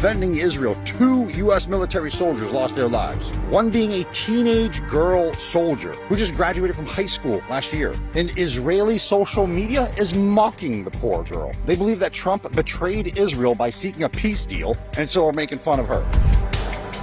defending Israel, 2 U.S. military soldiers lost their lives. One being a teenage girl soldier who just graduated from high school last year. And Israeli social media is mocking the poor girl. They believe that Trump betrayed Israel by seeking a peace deal, and so are making fun of her.